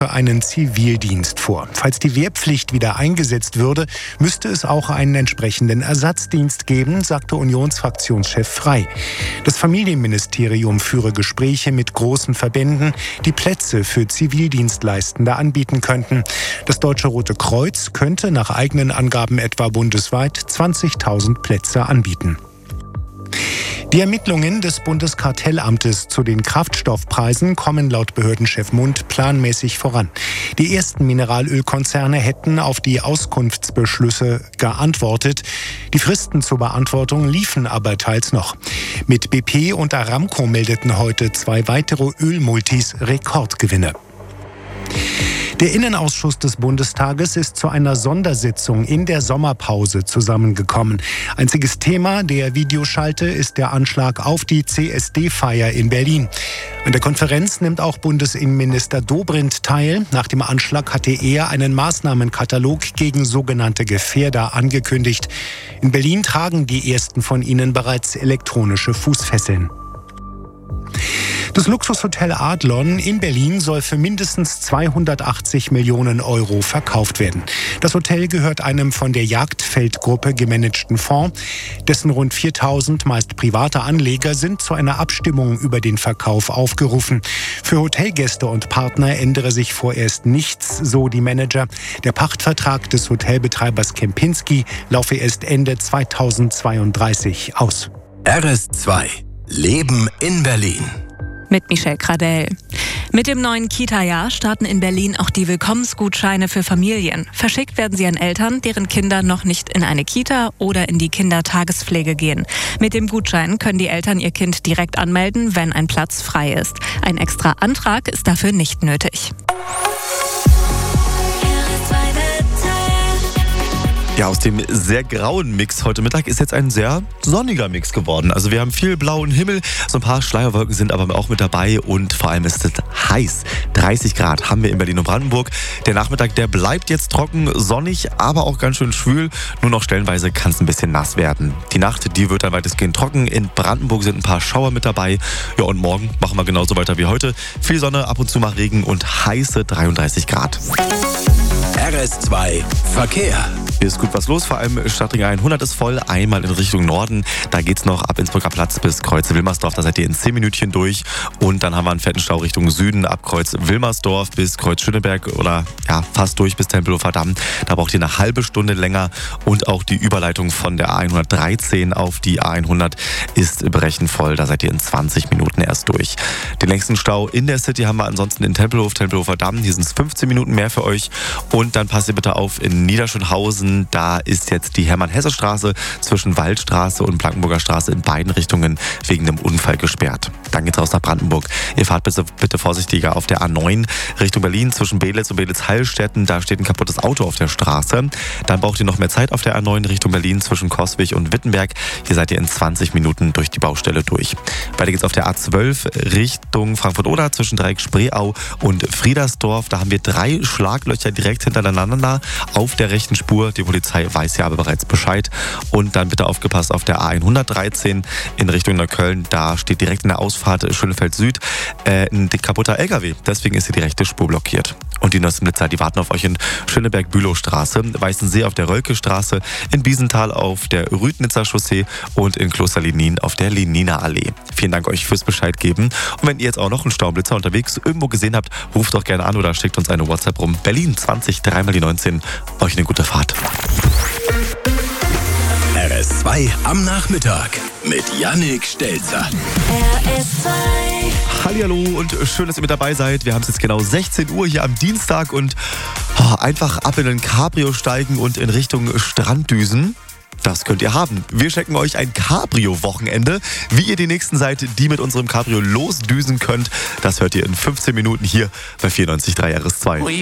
einen Zivildienst vor. Falls die Wehrpflicht wieder eingesetzt würde, müsste es auch einen entsprechenden Ersatzdienst geben, sagte Unionsfraktionschef Frey. Das Familienministerium führe Gespräche mit großen Verbänden, die Plätze für Zivildienstleistende anbieten könnten. Das Deutsche Rote Kreuz könnte nach eigenen Angaben etwa bundesweit 20.000 Plätze anbieten. Die Ermittlungen des Bundeskartellamtes zu den Kraftstoffpreisen kommen laut Behördenchef Mund planmäßig voran. Die ersten Mineralölkonzerne hätten auf die Auskunftsbeschlüsse geantwortet. Die Fristen zur Beantwortung liefen aber teils noch. Mit BP und Aramco meldeten heute 2 weitere Ölmultis Rekordgewinne. Der Innenausschuss des Bundestages ist zu einer Sondersitzung in der Sommerpause zusammengekommen. Einziges Thema der Videoschalte ist der Anschlag auf die CSD-Feier in Berlin. An der Konferenz nimmt auch Bundesinnenminister Dobrindt teil. Nach dem Anschlag hatte er einen Maßnahmenkatalog gegen sogenannte Gefährder angekündigt. In Berlin tragen die ersten von ihnen bereits elektronische Fußfesseln. Das Luxushotel Adlon in Berlin soll für mindestens 280 Millionen Euro verkauft werden. Das Hotel gehört einem von der Jagdfeldgruppe gemanagten Fonds. Dessen rund 4.000 meist private Anleger sind zu einer Abstimmung über den Verkauf aufgerufen. Für Hotelgäste und Partner ändere sich vorerst nichts, so die Manager. Der Pachtvertrag des Hotelbetreibers Kempinski laufe erst Ende 2032 aus. RS2 Leben in Berlin. Mit Michelle Kradell. Mit dem neuen Kita-Jahr starten in Berlin auch die Willkommensgutscheine für Familien. Verschickt werden sie an Eltern, deren Kinder noch nicht in eine Kita oder in die Kindertagespflege gehen. Mit dem Gutschein können die Eltern ihr Kind direkt anmelden, wenn ein Platz frei ist. Ein extra Antrag ist dafür nicht nötig. Ja, aus dem sehr grauen Mix heute Mittag ist jetzt ein sehr sonniger Mix geworden. Also wir haben viel blauen Himmel, so ein paar Schleierwolken sind aber auch mit dabei und vor allem ist es heiß. 30 Grad haben wir in Berlin und Brandenburg. Der Nachmittag, der bleibt jetzt trocken, sonnig, aber auch ganz schön schwül. Nur noch stellenweise kann es ein bisschen nass werden. Die Nacht, die wird dann weitestgehend trocken. In Brandenburg sind ein paar Schauer mit dabei. Ja, und morgen machen wir genauso weiter wie heute. Viel Sonne, ab und zu mal Regen und heiße 33 Grad. RS2 Verkehr. Hier ist gut was los, vor allem Stadtring 100 ist voll, einmal in Richtung Norden. Da geht's noch ab Innsbrucker Platz bis Kreuz Wilmersdorf, da seid ihr in 10 Minütchen durch. Und dann haben wir einen fetten Stau Richtung Süden, ab Kreuz Wilmersdorf bis Kreuz Schöneberg oder ja, fast durch bis Tempelhofer Damm. Da braucht ihr eine halbe Stunde länger und auch die Überleitung von der A113 auf die A100 ist brechend voll, da seid ihr in 20 Minuten erst durch. Den längsten Stau in der City haben wir ansonsten in Tempelhofer Damm, hier sind es 15 Minuten mehr für euch. Und dann passt ihr bitte auf in Niederschönhausen. Da ist jetzt die Hermann-Hesse-Straße zwischen Waldstraße und Blankenburger Straße in beiden Richtungen wegen einem Unfall gesperrt. Dann geht's raus nach Brandenburg. Ihr fahrt bitte vorsichtiger auf der A9 Richtung Berlin zwischen Belitz und Belitz-Heilstätten. Da steht ein kaputtes Auto auf der Straße. Dann braucht ihr noch mehr Zeit auf der A9 Richtung Berlin zwischen Coswig und Wittenberg. Hier seid ihr in 20 Minuten durch die Baustelle durch. Weiter geht's auf der A12 Richtung Frankfurt-Oder zwischen Dreieck-Spreeau und Friedersdorf. Da haben wir 3 Schlaglöcher direkt hintereinander auf der rechten Spur. Die Polizei weiß ja aber bereits Bescheid. Und dann bitte aufgepasst auf der A113 in Richtung Neukölln. Da steht direkt in der Ausfahrt Schönefeld Süd ein kaputter LKW. Deswegen ist hier die rechte Spur blockiert. Und die neuesten Blitzer, die warten auf euch in Schöneberg-Bülowstraße, Weißensee auf der Rölke-Straße, in Biesenthal auf der Rüdnitzer Chaussee und in Kloster-Lenin auf der Leniner Allee. Vielen Dank euch fürs Bescheid geben. Und wenn ihr jetzt auch noch einen Staublitzer unterwegs irgendwo gesehen habt, ruft doch gerne an oder schickt uns eine WhatsApp rum. Berlin 20 3 die 19. Euch eine gute Fahrt. RS2 am Nachmittag mit Yannick Stelzer. RS2. Hallihallo und schön, dass ihr mit dabei seid. Wir haben es jetzt genau 16 Uhr hier am Dienstag und einfach ab in ein Cabrio steigen und in Richtung Strand düsen. Das könnt ihr haben. Wir schenken euch ein Cabrio-Wochenende. Wie ihr die Nächsten seid, die mit unserem Cabrio losdüsen könnt, das hört ihr in 15 Minuten hier bei 94.3 RS2.